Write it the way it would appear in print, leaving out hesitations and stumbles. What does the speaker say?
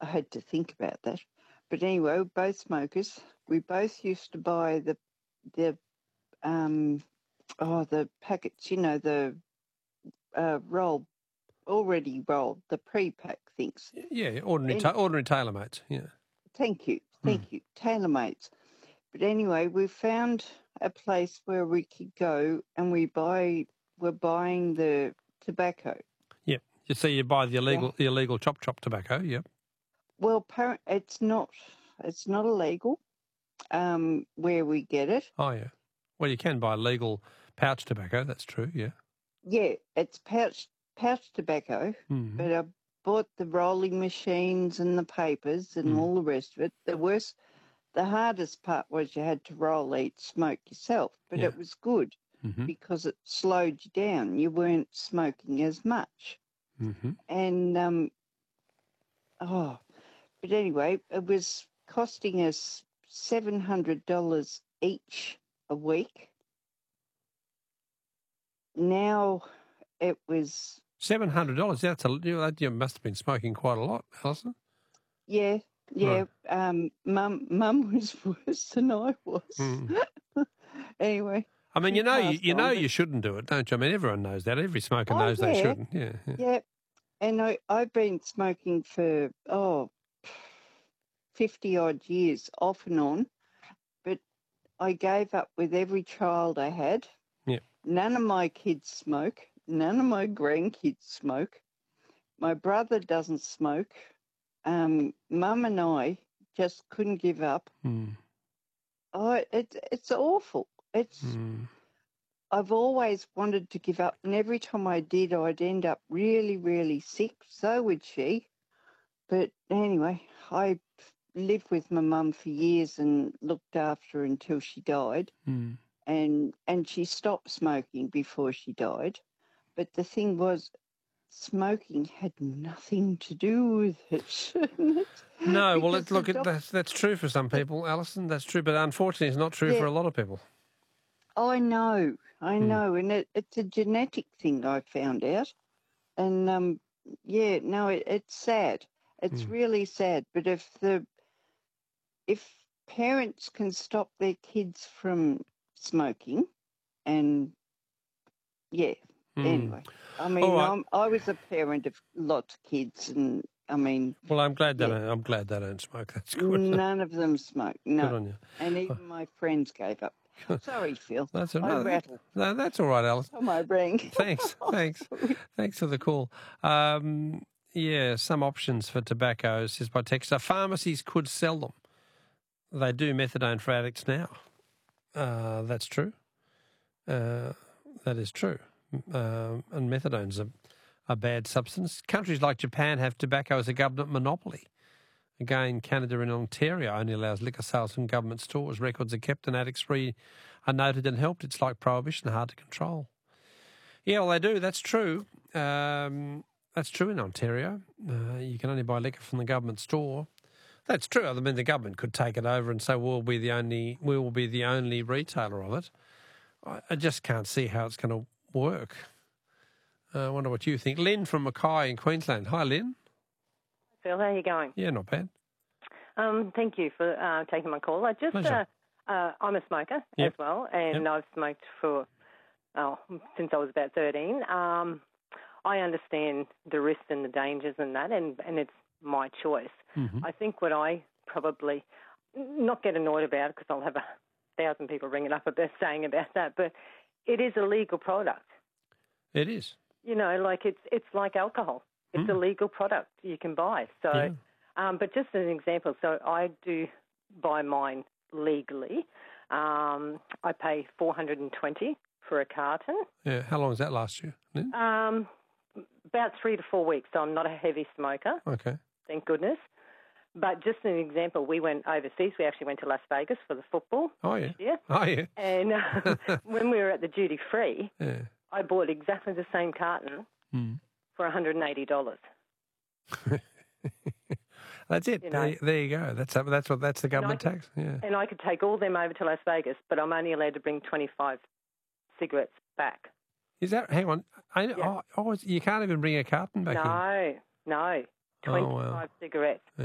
I had to think about that. But anyway, we're both smokers. We both used to buy the packets, the already rolled, the pre-pack things. Yeah, ordinary TaylorMates, yeah. Thank you, TaylorMates. But anyway, we found a place where we could go and we're buying the tobacco. Yeah, so you buy the illegal chop tobacco, yep. Well, it's not illegal where we get it. Oh, yeah. Well, you can buy legal pouch tobacco, that's true, yeah. Yeah, it's pouch tobacco, but I bought the rolling machines and the papers and all the rest of it. The hardest part was you had to roll, eat, smoke yourself, but it was good because it slowed you down. You weren't smoking as much. And, but anyway, it was costing us $700 each a week. Now it was $700. You must have been smoking quite a lot, Alison. Yeah. Right. Mum was worse than I was. Anyway. I mean, you shouldn't do it, don't you? I mean, everyone knows that. Every smoker knows they shouldn't. Yeah. And I've been smoking for 50-odd years, off and on, but I gave up with every child I had. Yeah. None of my kids smoke. None of my grandkids smoke. My brother doesn't smoke. Mum and I just couldn't give up. It's awful. I've always wanted to give up, and every time I did, I'd end up really, really sick. So would she. But anyway, I lived with my mum for years and looked after her until she died. And she stopped smoking before she died. But the thing was, smoking had nothing to do with it. No, well, that's true for some people, Alison. That's true, but unfortunately, it's not true for a lot of people. I know, and it's a genetic thing. I found out, and it's sad. It's really sad. But if parents can stop their kids from smoking, and anyway. I mean, I was a parent of lots of kids, and I mean. Well, I'm glad they don't smoke. That's good. None of them smoke. No. Good on you. And even my friends gave up. Sorry, Phil. That's all I right. rattle. No, that's all right, Alison. On my brain. Thanks for the call. Some options for tobacco, says by texter. Pharmacies could sell them. They do methadone for addicts now. That's true. That is true. And methadone's a bad substance. Countries like Japan have tobacco as a government monopoly. Again, Canada and Ontario only allows liquor sales from government stores. Records are kept and addicts free are noted and helped. It's like prohibition, hard to control. Yeah, well, they do. That's true. That's true in Ontario. You can only buy liquor from the government store. That's true. I mean, the government could take it over and say, we will be the only retailer of it. I just can't see how it's going to work. I wonder what you think. Lynn from Mackay in Queensland. Hi, Lynn. Phil, how are you going? Yeah, not bad. Thank you for taking my call. I'm a smoker as well, and I've smoked for since I was about 13. I understand the risks and the dangers and that, and it's my choice. I think what I probably not get annoyed about, because I'll have 1,000 people ringing up about saying about that, but it is a legal product. It is. You know, like it's like alcohol. It's a legal product you can buy. So, but just as an example, so I do buy mine legally. I pay $420 for a carton. Yeah. How long does that last you, Lynn? About 3 to 4 weeks. So I'm not a heavy smoker. Okay. Thank goodness. But just an example, we went overseas. We actually went to Las Vegas for the football. Oh, yeah. This year. Oh, yeah. And when we were at the duty free, I bought exactly the same carton for $180. That's it. You know? There you go. That's the government tax. Yeah. And I could take all them over to Las Vegas, but I'm only allowed to bring 25 cigarettes back. Is that? Hang on. You can't even bring a carton back in. No. 25 cigarettes.